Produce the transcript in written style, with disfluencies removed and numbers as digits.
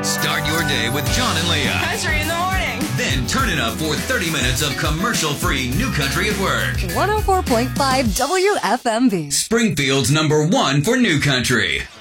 Start your day with John and Leah. Country in the morning. Then turn it up for 30 minutes of commercial-free New Country at Work. 104.5 WFMV. Springfield's #1 for New Country.